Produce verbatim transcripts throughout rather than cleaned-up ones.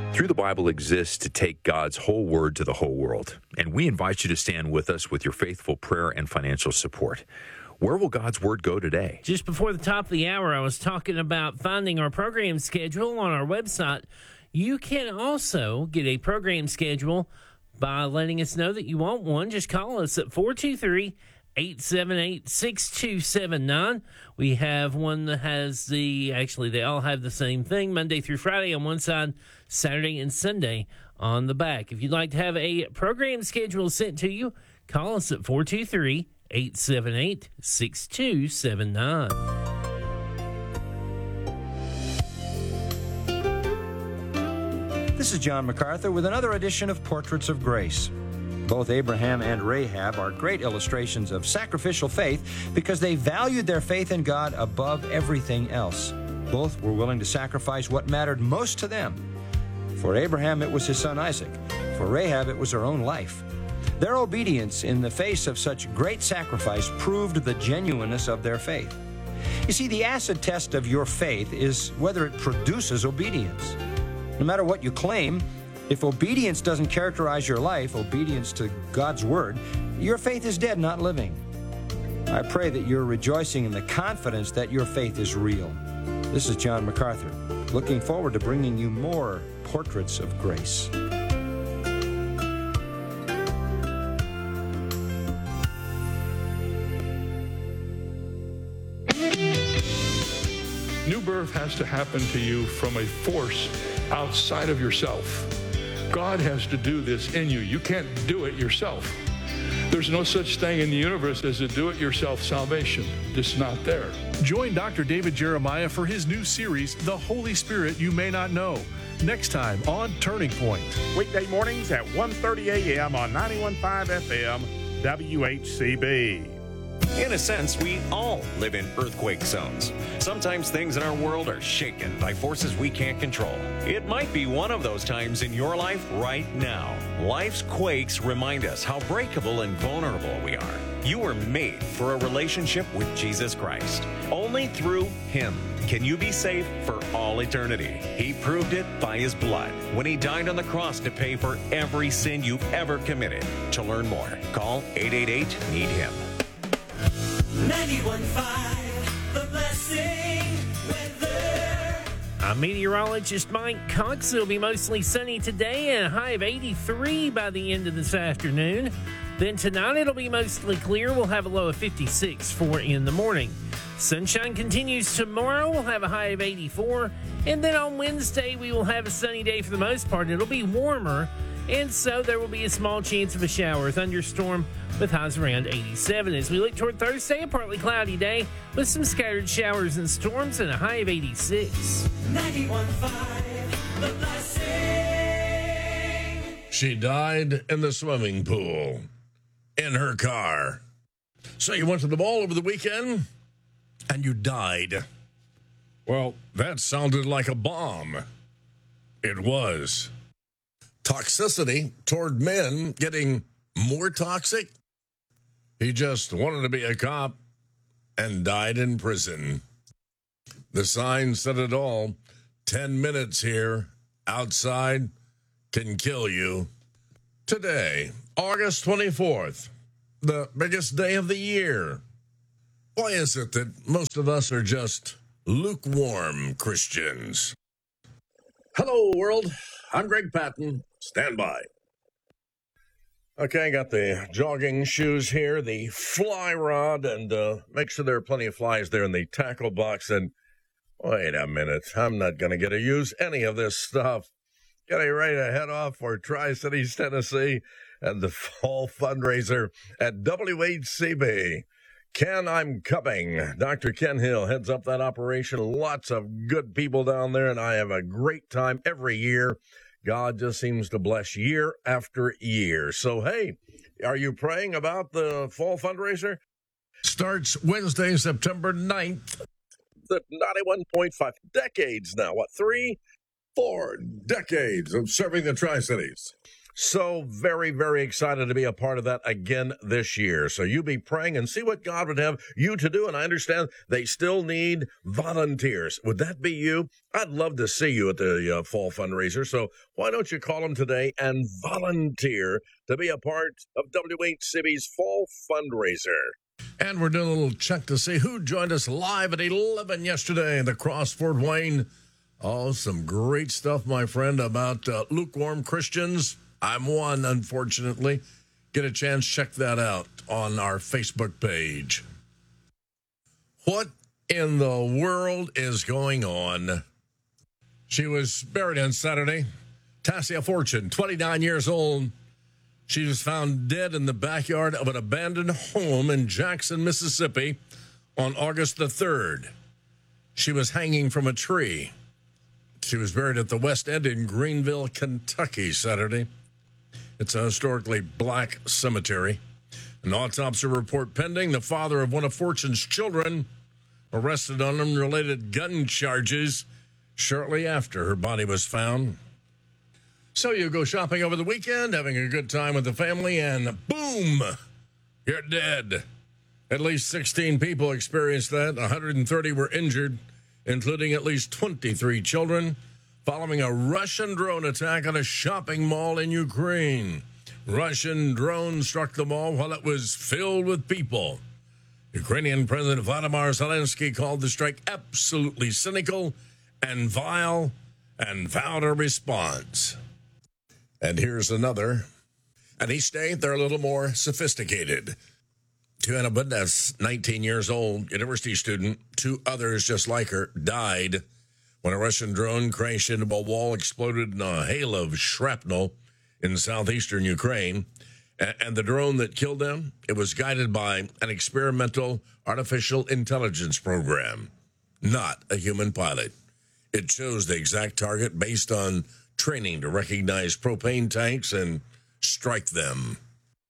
Through the Bible exists to take God's whole word to the whole world, and we invite you to stand with us with your faithful prayer and financial support. Where will God's word go today? Just before the top of the hour, I was talking about finding our program schedule on our website. You can also get a program schedule by letting us know that you want one. Just call us at four two three, eight seven eight, six two seven nine. We have one that has the, actually, they all have the same thing, Monday through Friday on one side, Saturday and Sunday on the back. If you'd like to have a program schedule sent to you, call us at four two three, eight seven eight, six two seven nine. This is John MacArthur with another edition of Portraits of Grace. Both Abraham and Rahab are great illustrations of sacrificial faith because they valued their faith in God above everything else. Both were willing to sacrifice what mattered most to them. For Abraham, it was his son Isaac. For Rahab, it was her own life. Their obedience in the face of such great sacrifice proved the genuineness of their faith. You see, the acid test of your faith is whether it produces obedience. No matter what you claim, if obedience doesn't characterize your life, obedience to God's word, your faith is dead, not living. I pray that you're rejoicing in the confidence that your faith is real. This is John MacArthur, looking forward to bringing you more Portraits of Grace. New birth has to happen to you from a force outside of yourself. God has to do this in you. You can't do it yourself. There's no such thing in the universe as a do-it-yourself salvation. It's not there. Join Doctor David Jeremiah for his new series, The Holy Spirit You May Not Know, next time on Turning Point. Weekday mornings at one thirty a.m. on ninety-one point five F M, W H C B. In a sense, we all live in earthquake zones. Sometimes things in our world are shaken by forces we can't control. It might be one of those times in your life right now. Life's quakes remind us how breakable and vulnerable we are. You were made for a relationship with Jesus Christ. Only through Him can you be safe for all eternity. He proved it by His blood when He died on the cross to pay for every sin you've ever committed. To learn more, call eight eight eight, need him. ninety-one point five, The Blessing Weather. I'm meteorologist Mike Cox. It'll be mostly sunny today and a high of eighty-three by the end of this afternoon. Then tonight it'll be mostly clear. We'll have a low of fifty-six for in the morning. Sunshine continues tomorrow. We'll have a high of eighty-four. And then on Wednesday we will have a sunny day for the most part. It'll be warmer. And so there will be a small chance of a shower or thunderstorm with highs around eighty-seven. As we look toward Thursday, a partly cloudy day with some scattered showers and storms and a high of eighty-six. ninety-one point five, The Blessing. She died in the swimming pool in her car. So you went to the mall over the weekend and you died. Well, that sounded like a bomb. It was. Toxicity toward men getting more toxic? He just wanted to be a cop and died in prison. The sign said it all. Ten minutes here, outside, can kill you. Today, August twenty-fourth, the biggest day of the year. Why is it that most of us are just lukewarm Christians? Hello, world. I'm Greg Patton. Stand by. Okay, got the jogging shoes here, the fly rod, and uh, make sure there are plenty of flies there in the tackle box. And wait a minute, I'm not going to get to use any of this stuff. Getting ready to head off for Tri-Cities, Tennessee, and the fall fundraiser at W H C B. Ken, I'm coming. Doctor Ken Hill heads up that operation. Lots of good people down there, and I have a great time every year. God just seems to bless year after year. So, hey, are you praying about the fall fundraiser? Starts Wednesday, September ninth. The ninety-one point five decades now. What, three? Four decades of serving the Tri-Cities. So very, very excited to be a part of that again this year. So you be praying and see what God would have you to do. And I understand they still need volunteers. Would that be you? I'd love to see you at the uh, fall fundraiser. So why don't you call them today and volunteer to be a part of W H C B's fall fundraiser? And we're doing a little check to see who joined us live at eleven yesterday in the Cross Fort Wayne. Oh, some great stuff, my friend, about uh, lukewarm Christians. I'm one, unfortunately. Get a chance, check that out on our Facebook page. What in the world is going on? She was buried on Saturday. Tassia Fortune, twenty-nine years old. She was found dead in the backyard of an abandoned home in Jackson, Mississippi on August the third. She was hanging from a tree. She was buried at the West End in Greenville, Kentucky, Saturday. It's a historically black cemetery. An autopsy report pending. The father of one of Fortune's children arrested on unrelated gun charges shortly after her body was found. So you go shopping over the weekend, having a good time with the family, and boom, you're dead. At least sixteen people experienced that. one hundred thirty were injured, including at least twenty-three children, following a Russian drone attack on a shopping mall in Ukraine. Russian drone struck the mall while it was filled with people. Ukrainian President Vladimir Zelensky called the strike absolutely cynical and vile and vowed a response. And here's another. At East State, they're a little more sophisticated. Tiana Budness, nineteen years old, university student, two others just like her, died when a Russian drone crashed into a wall, exploded in a hail of shrapnel in southeastern Ukraine. And the drone that killed them, it was guided by an experimental artificial intelligence program, not a human pilot. It chose the exact target based on training to recognize propane tanks and strike them.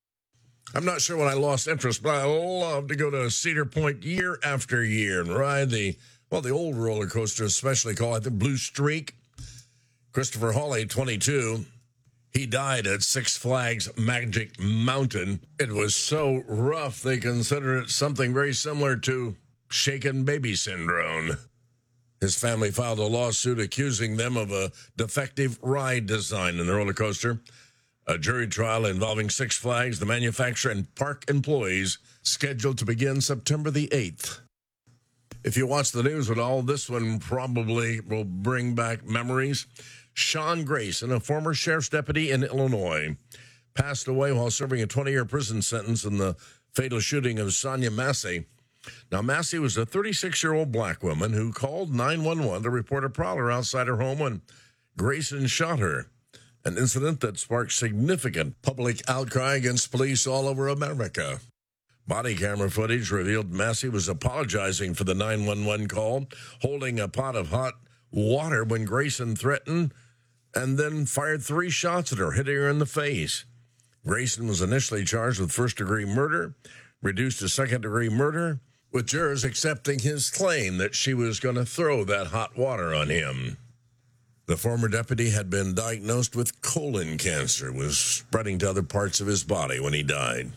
I'm not sure when I lost interest, but I love to go to Cedar Point year after year and ride the, well, the old roller coaster, especially called the Blue Streak. Christopher Hawley, twenty-two, he died at Six Flags Magic Mountain. It was so rough, they consider it something very similar to shaken baby syndrome. His family filed a lawsuit accusing them of a defective ride design in the roller coaster. A jury trial involving Six Flags, the manufacturer, and park employees scheduled to begin September the eighth. If you watch the news at all, this one probably will bring back memories. Sean Grayson, a former sheriff's deputy in Illinois, passed away while serving a twenty-year prison sentence in the fatal shooting of Sonia Massey. Now, Massey was a thirty-six-year-old black woman who called nine one one to report a prowler outside her home when Grayson shot her. An incident that sparked significant public outcry against police all over America. Body camera footage revealed Massey was apologizing for the nine one one call, holding a pot of hot water when Grayson threatened and then fired three shots at her, hitting her in the face. Grayson was initially charged with first-degree murder, reduced to second-degree murder, with jurors accepting his claim that she was going to throw that hot water on him. The former deputy had been diagnosed with colon cancer, was spreading to other parts of his body when he died.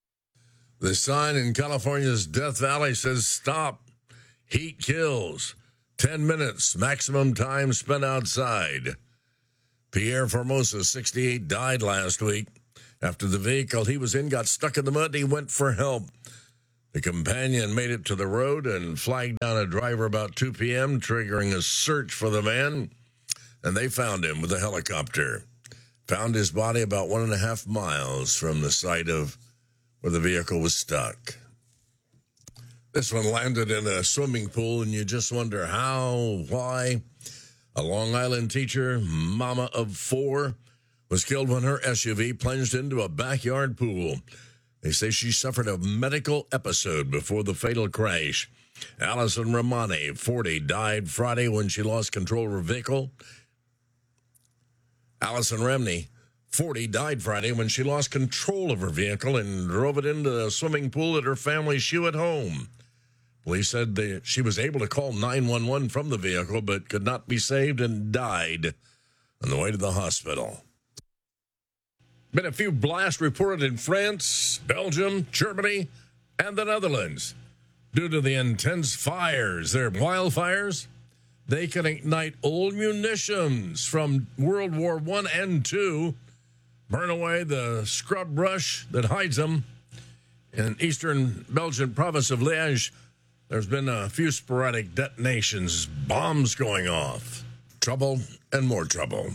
The sign in California's Death Valley says, "Stop. Heat kills. Ten minutes, maximum time spent outside." Pierre Formosa, sixty-eight, died last week after the vehicle he was in got stuck in the mud. He went for help. The companion made it to the road and flagged down a driver about two p.m., triggering a search for the man. And they found him with a helicopter. Found his body about one and a half miles from the site of where the vehicle was stuck. This one landed in a swimming pool, and you just wonder how, why. A Long Island teacher, mama of four, was killed when her S U V plunged into a backyard pool. They say she suffered a medical episode before the fatal crash. Allison Romani, forty, died Friday when she lost control of her vehicle. Allison Remney, forty, died Friday when she lost control of her vehicle and drove it into the swimming pool at her family's shoe at home. Police said they, she was able to call nine one one from the vehicle but could not be saved and died on the way to the hospital. Been a few blasts reported in France, Belgium, Germany, and the Netherlands. Due to the intense fires, they're wildfires, they can ignite old munitions from World War One and Two, burn away the scrub brush that hides them. In eastern Belgian province of Liège, there's been a few sporadic detonations, bombs going off. Trouble and more trouble.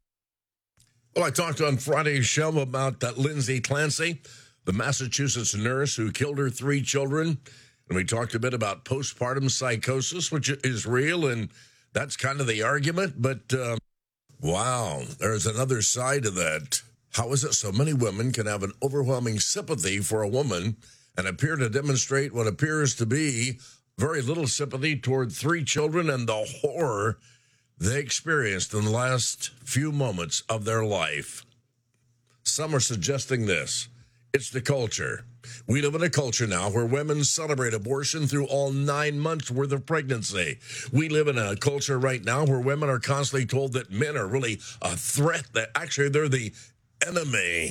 Well, I talked on Friday's show about that Lindsay Clancy, the Massachusetts nurse who killed her three children. And we talked a bit about postpartum psychosis, which is real, and that's kind of the argument. But, uh, wow, there's another side to that. How is it so many women can have an overwhelming sympathy for a woman and appear to demonstrate what appears to be very little sympathy toward three children and the horror they experienced in the last few moments of their life? Some are suggesting this. It's the culture. We live in a culture now where women celebrate abortion through all nine months worth of pregnancy. We live in a culture right now where women are constantly told that men are really a threat, that actually they're the enemy.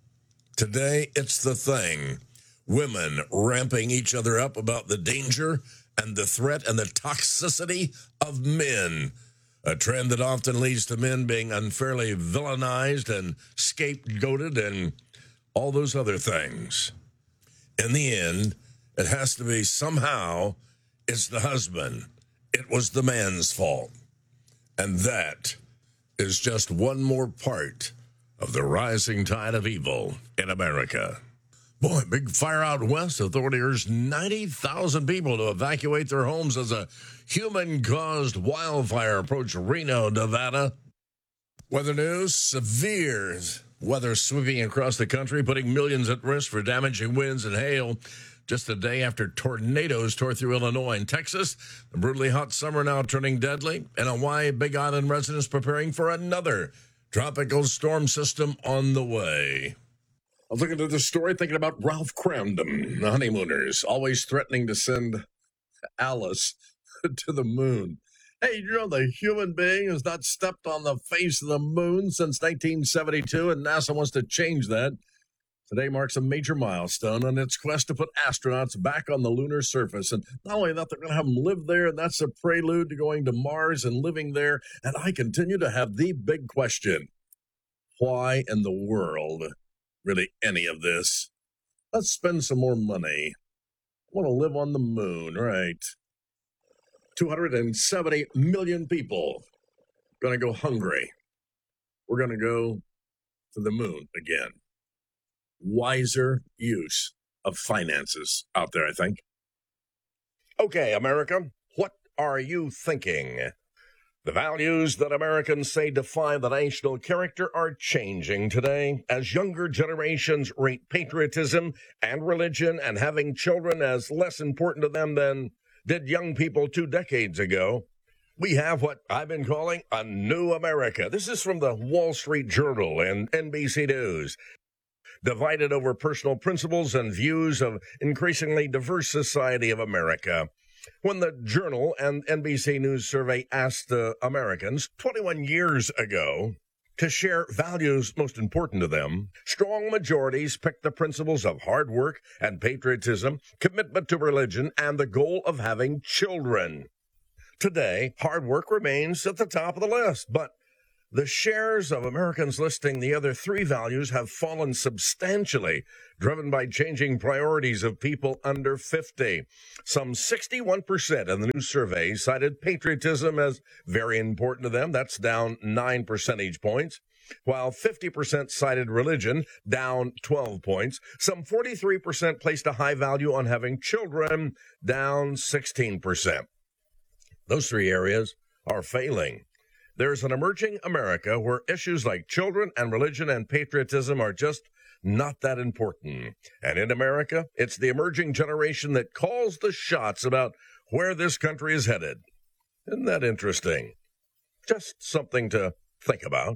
Today, it's the thing. Women ramping each other up about the danger and the threat and the toxicity of men. A trend that often leads to men being unfairly villainized and scapegoated and all those other things. In the end, it has to be somehow it's the husband. It was the man's fault. And that is just one more part of the rising tide of evil in America. Boy, big fire out west. Authorities urged ninety thousand people to evacuate their homes as a human-caused wildfire approached Reno, Nevada. Weather news, severe weather sweeping across the country, putting millions at risk for damaging winds and hail. Just a day after tornadoes tore through Illinois and Texas, the brutally hot summer now turning deadly. In Hawaii, Big Island residents preparing for another tropical storm system on the way. I was looking at this story, thinking about Ralph Cramden, the honeymooners, always threatening to send Alice to the moon. Hey, you know, the human being has not stepped on the face of the moon since nineteen seventy-two, and NASA wants to change that. Today marks a major milestone on its quest to put astronauts back on the lunar surface. And not only that, they're going to have them live there, and that's a prelude to going to Mars and living there. And I continue to have the big question. Why in the world, really, any of this? Let's spend some more money. I want to live on the moon, right? two hundred seventy million people going to go hungry. We're going to go to the moon again. Wiser use of finances out there, I think. Okay, America, what are you thinking? The values that Americans say define the national character are changing today as younger generations rate patriotism and religion and having children as less important to them than did young people two decades ago. We have what I've been calling a new America. This is from the Wall Street Journal and N B C News. Divided over personal principles and views of increasingly diverse society of America. When the Journal and N B C News survey asked uh, Americans twenty-one years ago to share values most important to them, strong majorities picked the principles of hard work and patriotism, commitment to religion, and the goal of having children. Today, hard work remains at the top of the list, but the shares of Americans listing the other three values have fallen substantially, driven by changing priorities of people under fifty. Some sixty-one percent of the new survey cited patriotism as very important to them. That's down nine percentage points. While fifty percent cited religion, down twelve points. Some forty-three percent placed a high value on having children, down sixteen percent. Those three areas are failing. There's an emerging America where issues like children and religion and patriotism are just not that important. And in America, it's the emerging generation that calls the shots about where this country is headed. Isn't that interesting? Just something to think about.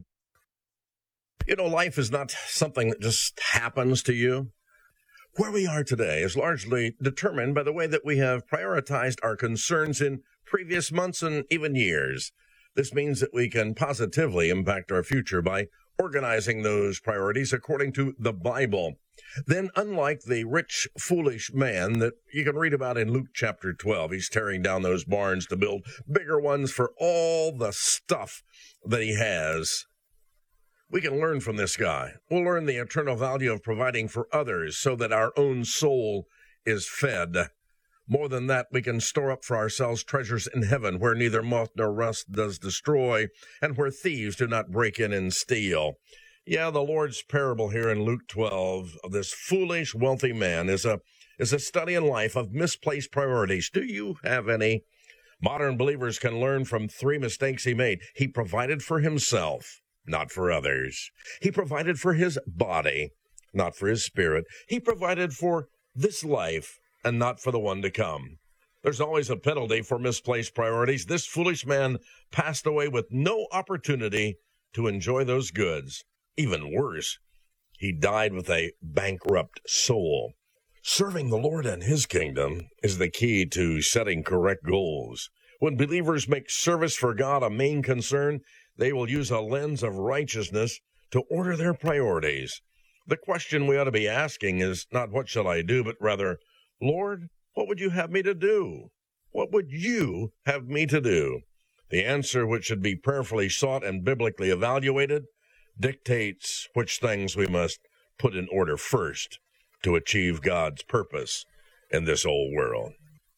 You know, life is not something that just happens to you. Where we are today is largely determined by the way that we have prioritized our concerns in previous months and even years. This means that we can positively impact our future by organizing those priorities according to the Bible. Then, unlike the rich, foolish man that you can read about in Luke chapter twelve, he's tearing down those barns to build bigger ones for all the stuff that he has. We can learn from this guy. We'll learn the eternal value of providing for others so that our own soul is fed. More than that, we can store up for ourselves treasures in heaven where neither moth nor rust does destroy and where thieves do not break in and steal. Yeah, the Lord's parable here in Luke twelve of this foolish, wealthy man is a is a study in life of misplaced priorities. Do you have any? Modern believers can learn from three mistakes he made. He provided for himself, not for others. He provided for his body, not for his spirit. He provided for this life and not for the one to come. There's always a penalty for misplaced priorities. This foolish man passed away with no opportunity to enjoy those goods. Even worse, he died with a bankrupt soul. Serving the Lord and his kingdom is the key to setting correct goals. When believers make service for God a main concern, they will use a lens of righteousness to order their priorities. The question we ought to be asking is not what shall I do, but rather, Lord, what would you have me to do? What would you have me to do? The answer, which should be prayerfully sought and biblically evaluated, dictates which things we must put in order first to achieve God's purpose in this old world.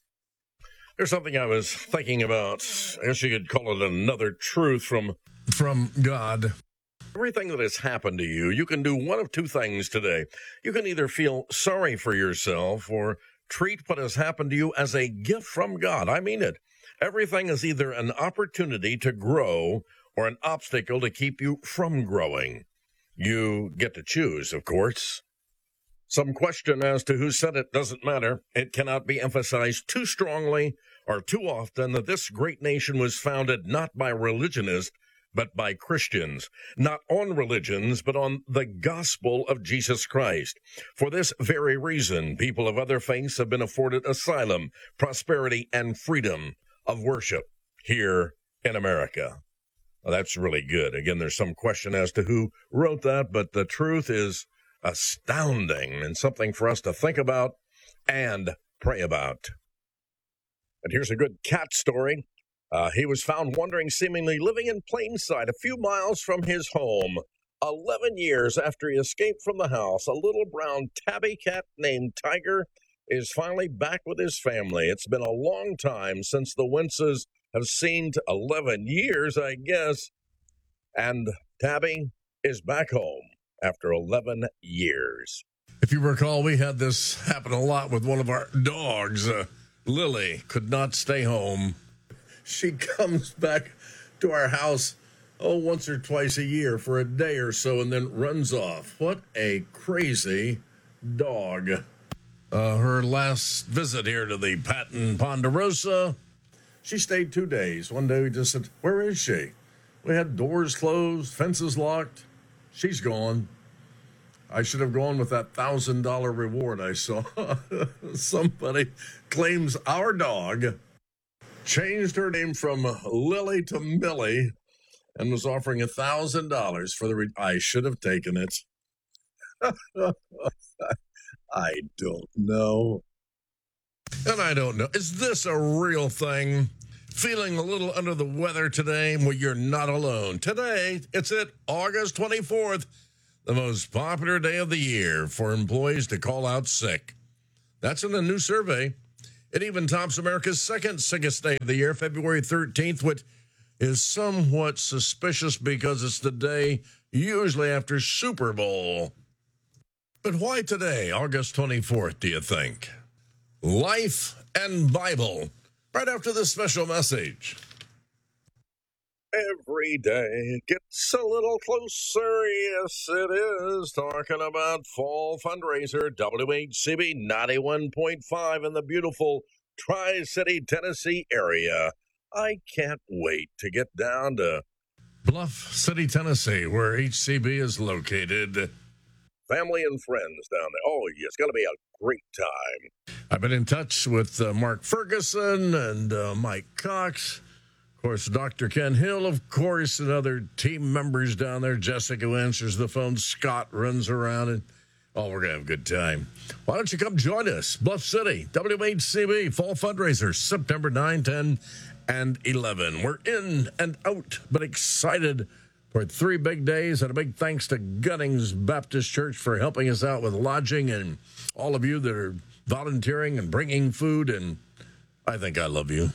There's something I was thinking about. I guess you could call it another truth from, from God. Everything that has happened to you, you can do one of two things today. You can either feel sorry for yourself or treat what has happened to you as a gift from God. I mean it. Everything is either an opportunity to grow or an obstacle to keep you from growing. You get to choose, of course. Some question as to who said it doesn't matter. It cannot be emphasized too strongly or too often that this great nation was founded not by religionists, but by Christians, not on religions, but on the gospel of Jesus Christ. For this very reason, people of other faiths have been afforded asylum, prosperity, and freedom of worship here in America. Well, that's really good. Again, there's some question as to who wrote that, but the truth is astounding and something for us to think about and pray about. And here's a good cat story. Uh, he was found wandering, seemingly living in plain sight, a few miles from his home. Eleven years after he escaped from the house, a little brown tabby cat named Tiger is finally back with his family. It's been a long time since the Wentzes have seen eleven years, I guess. And Tabby is back home after eleven years. If you recall, we had this happen a lot with one of our dogs. Uh, Lily could not stay home. She comes back to our house, oh, once or twice a year for a day or so and then runs off. What a crazy dog. Uh, her last visit here to the Patton Ponderosa, she stayed two days. One day we just said, where is she? We had doors closed, fences locked. She's gone. I should have gone with that one thousand dollars reward I saw. Somebody claims our dog changed her name from Lily to Millie and was offering one thousand dollars for the... Re- I should have taken it. I don't know. And I don't know. Is this a real thing? Feeling a little under the weather today? Well, you're not alone. Today, it's it, August twenty-fourth, the most popular day of the year for employees to call out sick. That's in a new survey. It even tops America's second sickest day of the year, February thirteenth, which is somewhat suspicious because it's the day usually after Super Bowl. But why today, August twenty-fourth, do you think? Life and Bible, right after this special message. Every day gets a little closer, yes it is. Talking about Fall Fundraiser, W H C B ninety-one point five in the beautiful Tri-City, Tennessee area. I can't wait to get down to Bluff City, Tennessee, where H C B is located. Family and friends down there. Oh, yeah, it's going to be a great time. I've been in touch with uh, Mark Ferguson and uh, Mike Cox, Of course, Doctor Ken Hill, of course, and other team members down there. Jessica, who answers the phone. Scott runs around, and oh, we're going to have a good time. Why don't you come join us? Bluff City, W H C B, Fall Fundraiser, September ninth, ten, and eleven. We're in and out, but excited for three big days, and a big thanks to Gunnings Baptist Church for helping us out with lodging, and all of you that are volunteering and bringing food, and I think I love you.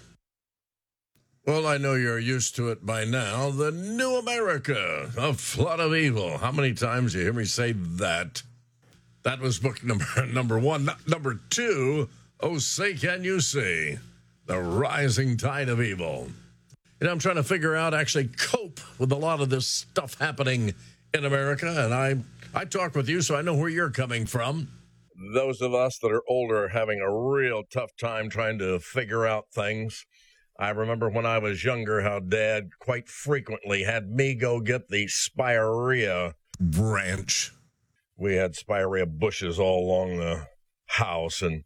Well, I know you're used to it by now. The New America, a flood of evil. How many times do you hear me say that? That was book number number one. Number two, oh, say can you see, the rising tide of evil. You know, I'm trying to figure out, actually cope with a lot of this stuff happening in America, and I, I talk with you, so I know where you're coming from. Those of us that are older are having a real tough time trying to figure out things. I remember when I was younger how Dad quite frequently had me go get the spirea branch. We had spirea bushes all along the house, and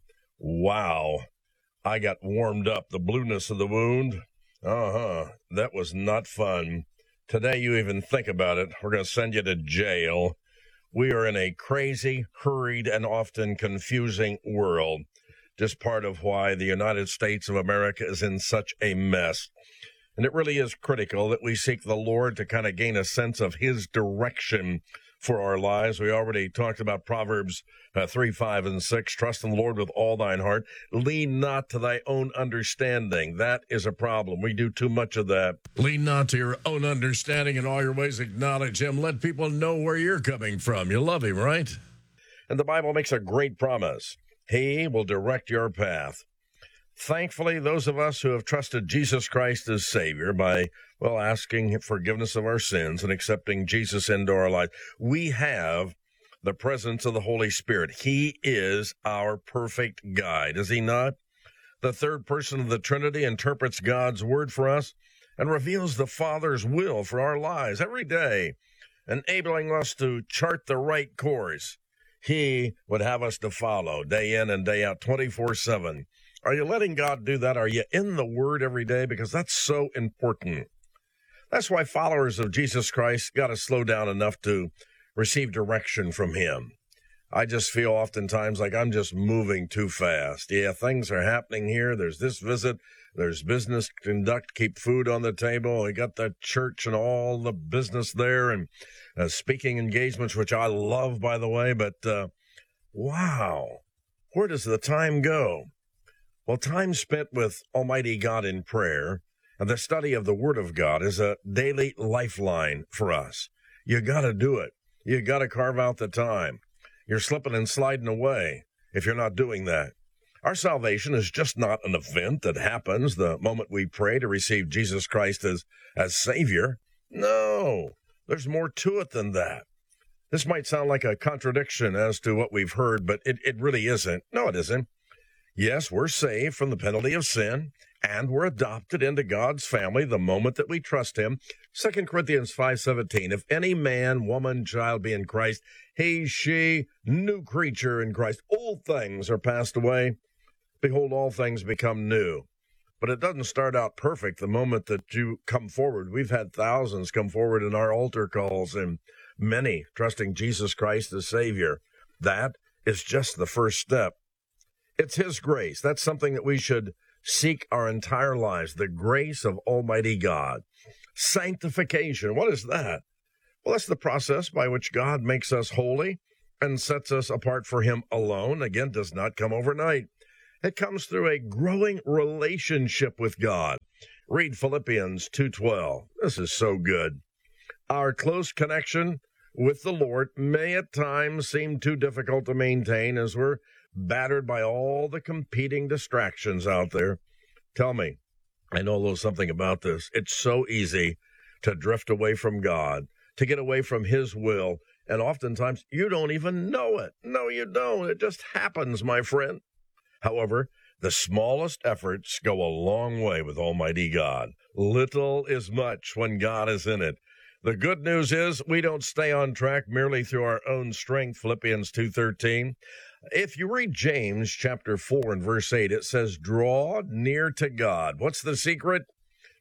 wow, I got warmed up. The blueness of the wound, uh-huh, that was not fun. Today, you even think about it, we're going to send you to jail. We are in a crazy, hurried, and often confusing world. Just part of why the United States of America is in such a mess. And it really is critical that we seek the Lord to kind of gain a sense of his direction for our lives. We already talked about Proverbs uh, three, five, and six. Trust in the Lord with all thine heart. Lean not to thy own understanding. That is a problem. We do too much of that. Lean not to your own understanding. In all your ways acknowledge him. Let people know where you're coming from. You love him, right? And the Bible makes a great promise. He will direct your path. Thankfully, those of us who have trusted Jesus Christ as Savior by, well, asking forgiveness of our sins and accepting Jesus into our life, we have the presence of the Holy Spirit. He is our perfect guide, is he not? The third person of the Trinity interprets God's word for us and reveals the Father's will for our lives every day, enabling us to chart the right course he would have us to follow day in and day out, twenty-four seven. Are you letting God do that? Are you in the Word every day? Because that's so important. That's why followers of Jesus Christ got to slow down enough to receive direction from him. I just feel oftentimes like I'm just moving too fast. Yeah, things are happening here. There's this visit. There's business to conduct, keep food on the table. We got the church and all the business there, and uh, speaking engagements, which I love, by the way. But uh, wow, where does the time go? Well, time spent with Almighty God in prayer and the study of the Word of God is a daily lifeline for us. You got to do it. You got to carve out the time. You're slipping and sliding away if you're not doing that. Our salvation is just not an event that happens the moment we pray to receive Jesus Christ as, as Savior. No, there's more to it than that. This might sound like a contradiction as to what we've heard, but it, it really isn't. No, it isn't. Yes, we're saved from the penalty of sin, and we're adopted into God's family the moment that we trust him. Second Corinthians five seventeen, if any man, woman, child be in Christ, he, she, new creature in Christ. Old things are passed away. Behold, all things become new. But it doesn't start out perfect the moment that you come forward. We've had thousands come forward in our altar calls, and many trusting Jesus Christ as Savior. That is just the first step. It's his grace. That's something that we should seek our entire lives, the grace of Almighty God. Sanctification, what is that? Well, that's the process by which God makes us holy and sets us apart for him alone. Again, does not come overnight. It comes through a growing relationship with God. Read Philippians two twelve. This is so good. Our close connection with the Lord may at times seem too difficult to maintain as we're battered by all the competing distractions out there. Tell me, I know a little something about this. It's so easy to drift away from God, to get away from his will, and oftentimes you don't even know it. No, you don't. It just happens, my friend. However, the smallest efforts go a long way with Almighty God. Little is much when God is in it. The good news is we don't stay on track merely through our own strength, Philippians two thirteen. If you read James chapter four and verse eight, it says, draw near to God. What's the secret?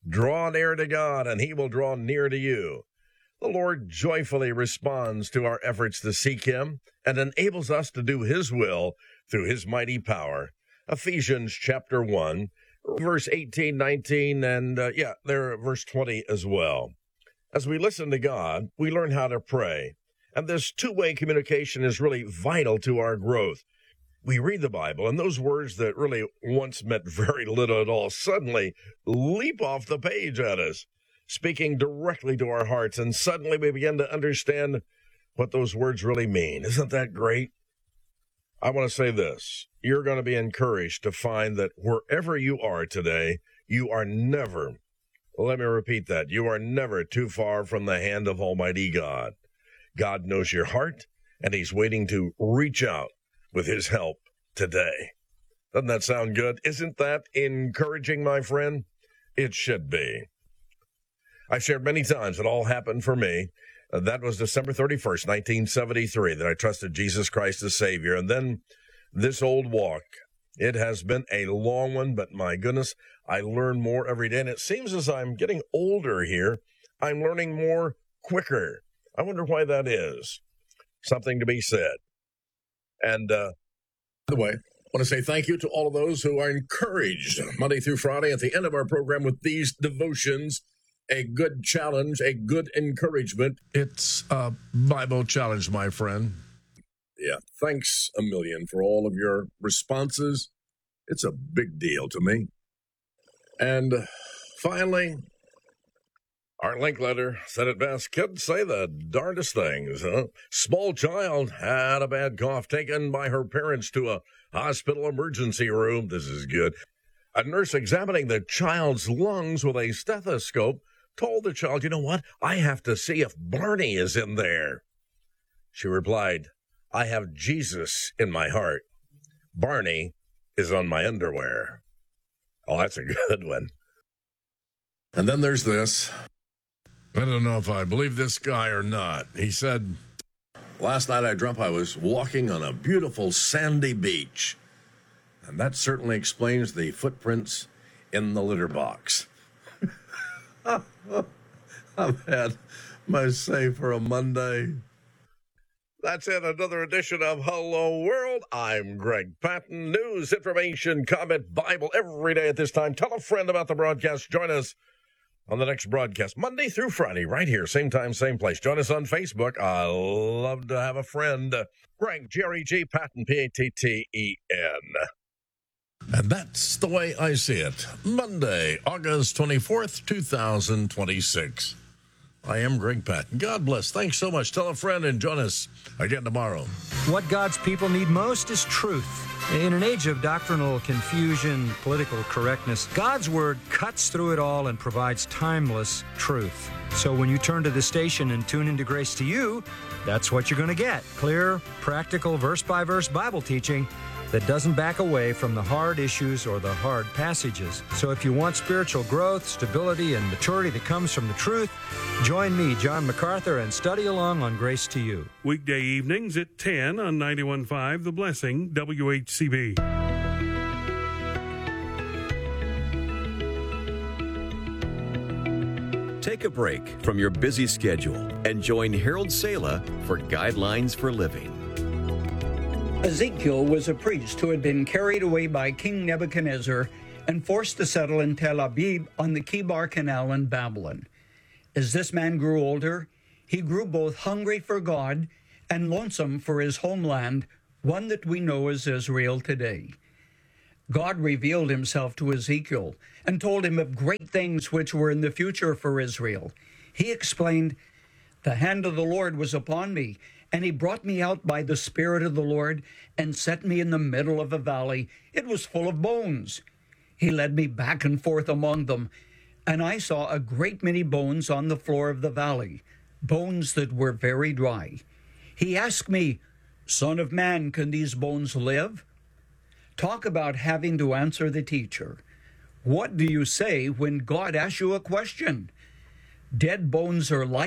Draw near to God, and he will draw near to you. The Lord joyfully responds to our efforts to seek him and enables us to do his will through his mighty power. Ephesians chapter one, verse eighteen, nineteen, and uh, yeah, there, verse twenty as well. As we listen to God, we learn how to pray. And this two-way communication is really vital to our growth. We read the Bible, and those words that really once meant very little at all suddenly leap off the page at us, speaking directly to our hearts, and suddenly we begin to understand what those words really mean. Isn't that great? I want to say this. You're going to be encouraged to find that wherever you are today, you are never, let me repeat that, you are never too far from the hand of Almighty God. God knows your heart, and he's waiting to reach out with his help today. Doesn't that sound good? Isn't that encouraging, my friend? It should be. I've shared many times it all happened for me. Uh, that was December thirty-first, nineteen seventy-three, that I trusted Jesus Christ as Savior. And then this old walk, it has been a long one, but my goodness, I learn more every day. And it seems as I'm getting older here, I'm learning more quicker. I wonder why that is. Something to be said. And, uh, by the way, I want to say thank you to all of those who are encouraged Monday through Friday at the end of our program with these devotions. A good challenge, a good encouragement. It's a Bible challenge, my friend. Yeah, thanks a million for all of your responses. It's a big deal to me. And finally, our link letter said it best. Kids say the darndest things, huh? Small child had a bad cough, taken by her parents to a hospital emergency room. This is good. A nurse examining the child's lungs with a stethoscope told the child, you know what? I have to see if Barney is in there. She replied, I have Jesus in my heart. Barney is on my underwear. Oh, that's a good one. And then there's this. I don't know if I believe this guy or not. He said, last night I dreamt I was walking on a beautiful sandy beach. And that certainly explains the footprints in the litter box. I've had my say for a Monday. That's it, another edition of Hello World. I'm Greg Patton. News, information, comment, Bible every day at this time. Tell a friend about the broadcast. Join us on the next broadcast, Monday through Friday, right here, same time, same place. Join us on Facebook. I love to have a friend. Greg, G R E G, Patton, P A T T E N. And that's the way I see it. Monday, August twenty-fourth, two thousand twenty-six. I am Greg Patton. God bless. Thanks so much. Tell a friend and join us again tomorrow. What God's people need most is truth. In an age of doctrinal confusion, political correctness, God's Word cuts through it all and provides timeless truth. So when you turn to the station and tune into Grace to You, that's what you're going to get. Clear, practical, verse-by-verse Bible teaching that doesn't back away from the hard issues or the hard passages. So if you want spiritual growth, stability, and maturity that comes from the truth, join me, John MacArthur, and study along on Grace to You. Weekday evenings at ten on ninety-one point five The Blessing, W H C B. Take a break from your busy schedule and join Harold Sala for Guidelines for Living. Ezekiel was a priest who had been carried away by King Nebuchadnezzar and forced to settle in Tel Aviv on the Kibar Canal in Babylon. As this man grew older, he grew both hungry for God and lonesome for his homeland, one that we know as Israel today. God revealed himself to Ezekiel and told him of great things which were in the future for Israel. He explained, "The hand of the Lord was upon me, and he brought me out by the Spirit of the Lord and set me in the middle of a valley. It was full of bones. He led me back and forth among them, and I saw a great many bones on the floor of the valley, bones that were very dry. He asked me, 'Son of man, can these bones live?' Talk about having to answer the teacher. What do you say when God asks you a question? Dead bones are life.